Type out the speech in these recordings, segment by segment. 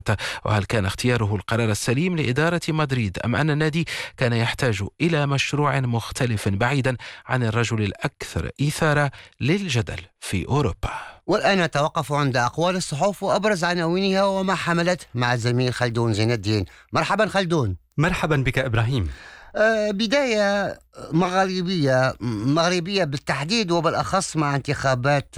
وهل كان اختياره القرار السليم لإدارة مدريد أم أن النادي كان يحتاج إلى مشروع مختلف بعيدا عن الرجل الأكثر إثارة للجدل في أوروبا؟ والآن نتوقف عند أقوال الصحف وأبرز عناوينها وما حملت مع الزميل خلدون زين الدين. مرحبا خلدون. مرحبا بك إبراهيم. بداية مغربية بالتحديد وبالأخص مع انتخابات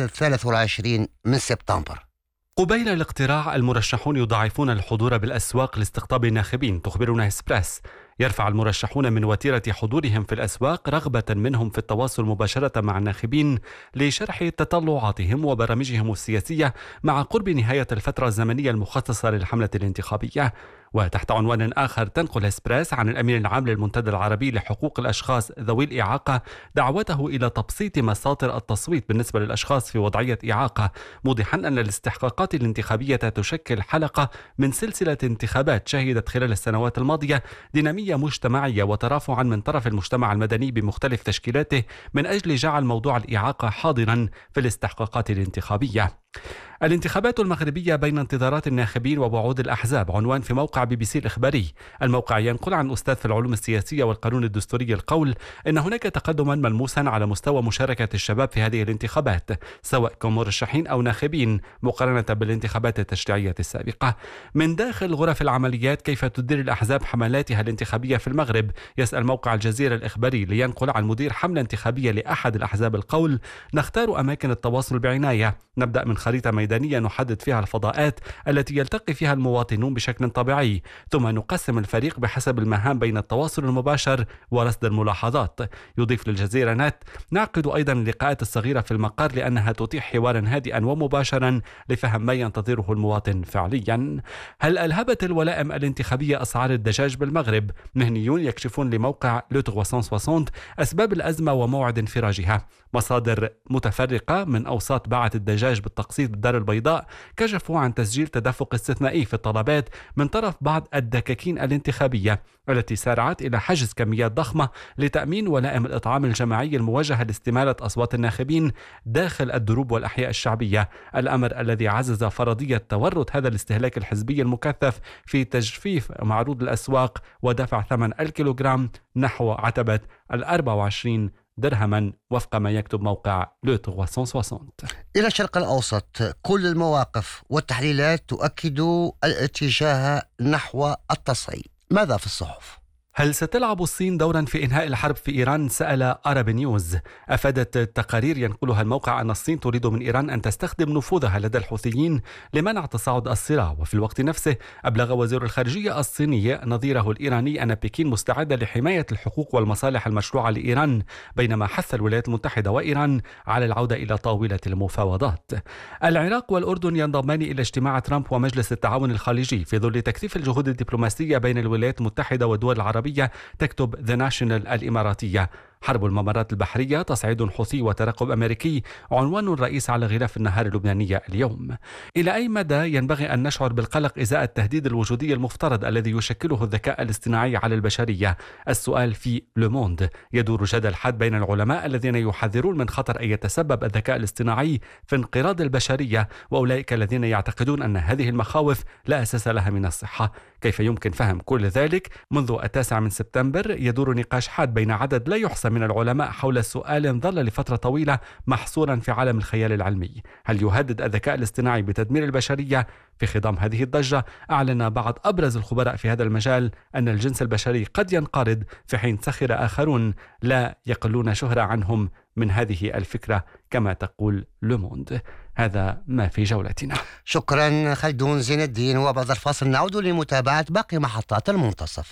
23 من سبتمبر. قبيل الاقتراع المرشحون يضاعفون الحضور بالأسواق لاستقطاب الناخبين، تخبرنا إسبريس. يرفع المرشحون من وتيرة حضورهم في الأسواق رغبة منهم في التواصل مباشرة مع الناخبين لشرح تطلعاتهم وبرامجهم السياسية مع قرب نهاية الفترة الزمنية المخصصة للحملة الانتخابية. وتحت عنوان آخر تنقل إسبريس عن الأمين العام للمنتدى العربي لحقوق الأشخاص ذوي الإعاقة دعوته إلى تبسيط مصادر التصويت بالنسبة للأشخاص في وضعية إعاقة، موضحا أن الاستحقاقات الانتخابية تشكل حلقة من سلسلة انتخابات شهدت خلال السنوات الماضية دينامية مجتمعية وترافعا من طرف المجتمع المدني بمختلف تشكيلاته من أجل جعل موضوع الإعاقة حاضرا في الاستحقاقات الانتخابية. الانتخابات المغربية بين انتظارات الناخبين ووعود الأحزاب، عنوان في موقع BBC الإخباري. الموقع ينقل عن أستاذ في العلوم السياسية والقانون الدستوري القول إن هناك تقدما ملموسا على مستوى مشاركة الشباب في هذه الانتخابات سواء كمرشحين أو ناخبين مقارنة بالانتخابات التشريعية السابقة. من داخل غرف العمليات، كيف تدير الأحزاب حملاتها الانتخابية في المغرب؟ يسأل موقع الجزيرة الإخباري لينقل عن مدير حملة انتخابية لأحد الأحزاب القول: نختار أماكن التواصل بعناية، نبدأ من خريطة ميدانية نحدد فيها الفضاءات التي يلتقي فيها المواطنون بشكل طبيعي، ثم نقسم الفريق بحسب المهام بين التواصل المباشر ورصد الملاحظات. يضيف للجزيرة نت: نعقد أيضا اللقاءات الصغيرة في المقر لأنها تتيح حوارا هادئا ومباشرا لفهم ما ينتظره المواطن فعليا. هل ألهبت الولائم الانتخابية أسعار الدجاج بالمغرب؟ مهنيون يكشفون لموقع لو 360 أسباب الأزمة وموعد انفراجها. مصادر متفرقة من أوساط باعة الدجاج بالتقسيط بالدار البيضاء كشفوا عن تسجيل تدفق استثنائي في الطلبات من طرف بعض الدكاكين الانتخابية التي سارعت إلى حجز كميات ضخمة لتأمين ولائم الإطعام الجماعي الموجهة لاستمالة أصوات الناخبين داخل الدروب والأحياء الشعبية، الأمر الذي عزز فرضية تورط هذا الاستهلاك الحزبي المكثف في تجفيف معروض الأسواق ودفع ثمن الكيلوغرام نحو عتبة 24 درهما وفق ما يكتب موقع لو 360. إلى الشرق الأوسط، كل المواقف والتحليلات تؤكد الاتجاه نحو التصعيد. ماذا في الصحف؟ هل ستلعب الصين دورا في إنهاء الحرب في إيران؟ سأل عرب نيوز. أفادت تقارير ينقلها الموقع أن الصين تريد من إيران أن تستخدم نفوذها لدى الحوثيين لمنع تصاعد الصراع، وفي الوقت نفسه أبلغ وزير الخارجية الصيني نظيره الإيراني أن بكين مستعدة لحماية الحقوق والمصالح المشروعة لإيران، بينما حث الولايات المتحدة وإيران على العودة إلى طاولة المفاوضات. العراق والأردن ينضمان إلى اجتماع ترامب ومجلس التعاون الخليجي في ظل تكثيف الجهود الدبلوماسية بين الولايات المتحدة والدول العربية، تكتب ذا ناشونال الإماراتية. حرب الممرات البحرية، تصعيد حوثي وترقب أمريكي عنوان الرئيس على غلاف النهار اللبنانية اليوم. إلى أي مدى ينبغي أن نشعر بالقلق إزاء التهديد الوجودي المفترض الذي يشكله الذكاء الاصطناعي على البشرية؟ السؤال في لوموند. يدور جدل حاد بين العلماء الذين يحذرون من خطر أن يتسبب الذكاء الاصطناعي في انقراض البشرية، وأولئك الذين يعتقدون أن هذه المخاوف لا أساس لها من الصحة. كيف يمكن فهم كل ذلك؟ منذ 9 من سبتمبر يدور نقاش حاد بين عدد لا يحصى من العلماء حول سؤال ظل لفترة طويلة محصورا في عالم الخيال العلمي: هل يهدد الذكاء الاصطناعي بتدمير البشرية؟ في خضم هذه الضجة، أعلن بعض أبرز الخبراء في هذا المجال أن الجنس البشري قد ينقرض، في حين سخر آخرون لا يقلون شهرة عنهم من هذه الفكرة كما تقول لوموند. هذا ما في جولتنا. شكرا خلدون زين الدين، وبعد الفاصل نعود لمتابعة باقي محطات المنتصف.